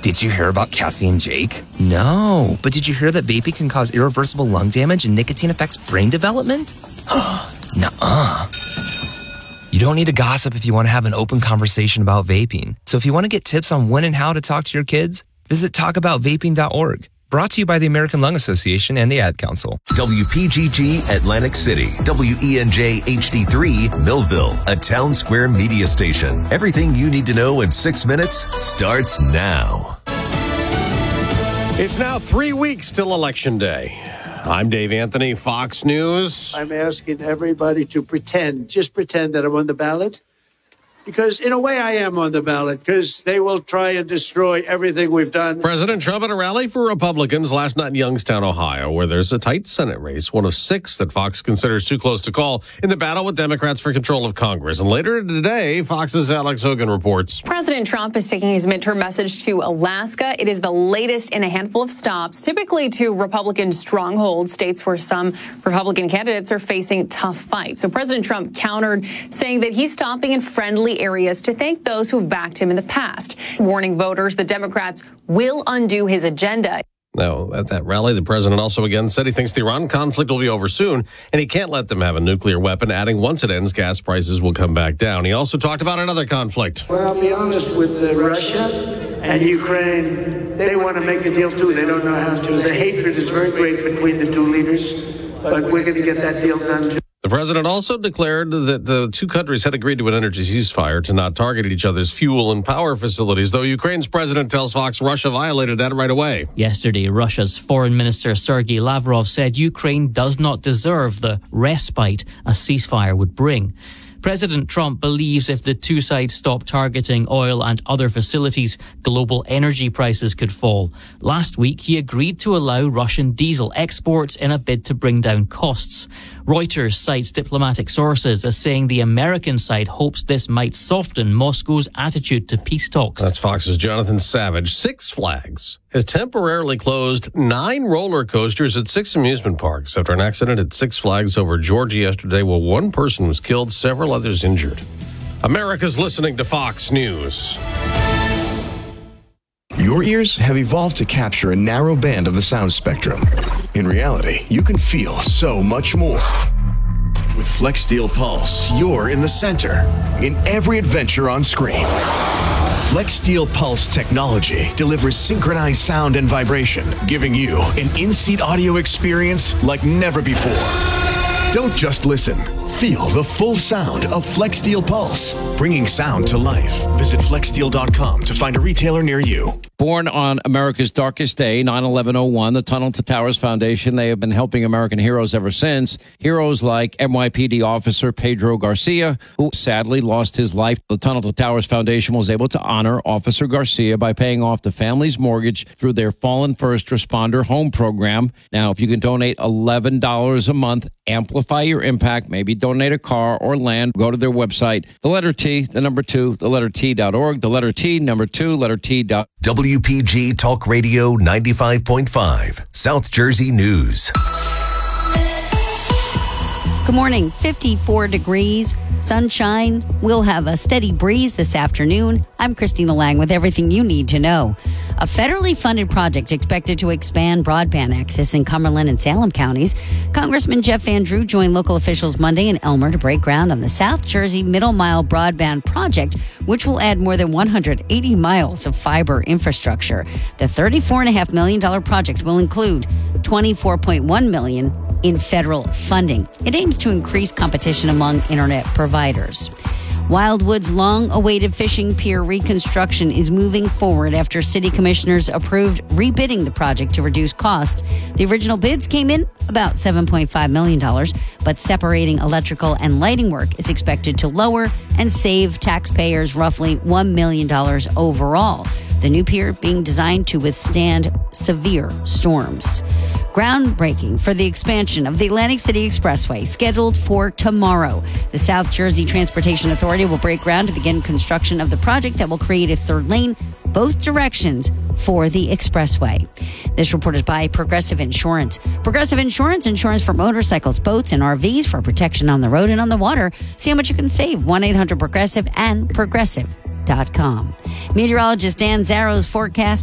Did you hear about Cassie and Jake? No, but did you hear that vaping can cause irreversible lung damage and nicotine affects brain development? Nuh-uh. You don't need to gossip if you want to have an open conversation about vaping. So if you want to get tips on when and how to talk to your kids, visit talkaboutvaping.org. Brought to you by the American Lung Association and the Ad Council. WPGG Atlantic City, WENJ HD3 Millville, a Town Square media station. Everything you need to know in 6 minutes starts now. It's now 3 weeks till Election Day. I'm Dave Anthony, Fox News. I'm asking everybody to just pretend that I'm on the ballot. Because in a way I am on the ballot, because they will try and destroy everything we've done. President Trump at a rally for Republicans last night in Youngstown, Ohio, where there's a tight Senate race, one of 6 that Fox considers too close to call in the battle with Democrats for control of Congress. And later today, Fox's Alex Hogan reports. President Trump is taking his midterm message to Alaska. It is the latest in a handful of stops, typically to Republican strongholds, states where some Republican candidates are facing tough fights. So President Trump countered, saying that he's stopping in friendly areas to thank those who've backed him in the past, warning voters the Democrats will undo his agenda. Now, at that rally, the president also again said he thinks the Iran conflict will be over soon, and he can't let them have a nuclear weapon, adding once it ends, gas prices will come back down. He also talked about another conflict. Well, I'll be honest with Russia and Ukraine. They want to make a deal, too. They don't know how to. The hatred is very great between the two leaders, but we're going to get that deal done, too. The president also declared that the two countries had agreed to an energy ceasefire to not target each other's fuel and power facilities, though Ukraine's president tells Fox Russia violated that right away. Yesterday, Russia's Foreign Minister Sergei Lavrov said Ukraine does not deserve the respite a ceasefire would bring. President Trump believes if the two sides stop targeting oil and other facilities, global energy prices could fall. Last week, he agreed to allow Russian diesel exports in a bid to bring down costs. Reuters cites diplomatic sources as saying the American side hopes this might soften Moscow's attitude to peace talks. That's Fox's Jonathan Savage. Six Flags has temporarily closed 9 roller coasters at 6 amusement parks after an accident at Six Flags over Georgia yesterday where one person was killed, several others injured. America's listening to Fox News. Your ears have evolved to capture a narrow band of the sound spectrum. In reality, you can feel so much more. With FlexSteel Pulse, you're in the center in every adventure on screen. FlexSteel Pulse technology delivers synchronized sound and vibration, giving you an in-seat audio experience like never before. Don't just listen. Feel the full sound of FlexSteel Pulse, bringing sound to life. Visit flexsteel.com to find a retailer near you. Born on America's darkest day, 9/11/01, the Tunnel to Towers Foundation, they have been helping American heroes ever since. Heroes like NYPD officer Pedro Garcia, who sadly lost his life. The Tunnel to Towers Foundation was able to honor Officer Garcia by paying off the family's mortgage through their Fallen First Responder Home Program. Now, if you can donate $11 a month, amplify your impact, maybe donate a car or land, go to their website, the letter T, the number 2, the letter T.org, the letter T, number 2, letter T. WPG Talk Radio 95.5, South Jersey News. Good morning. 54 degrees, sunshine. We'll have a steady breeze this afternoon. I'm Christina Lang with everything you need to know. A federally funded project expected to expand broadband access in Cumberland and Salem counties. Congressman Jeff Van Drew joined local officials Monday in Elmer to break ground on the South Jersey Middle Mile Broadband Project, which will add more than 180 miles of fiber infrastructure. The $34.5 million project will include $24.1 million in federal funding. It aims to increase competition among internet providers. Wildwood's long-awaited fishing pier reconstruction is moving forward after city commissioners approved rebidding the project to reduce costs. The original bids came in about $7.5 million, but separating electrical and lighting work is expected to lower and save taxpayers roughly $1 million overall. The new pier being designed to withstand severe storms. Groundbreaking for the expansion of the Atlantic City Expressway scheduled for tomorrow. The South Jersey Transportation Authority will break ground to begin construction of the project that will create a third lane both directions for the expressway. This report is by Progressive Insurance. Progressive Insurance for motorcycles, boats, and RVs for protection on the road and on the water. See how much you can save. 1-800-PROGRESSIVE and Progressive.com. Meteorologist Dan Zarrow's forecast.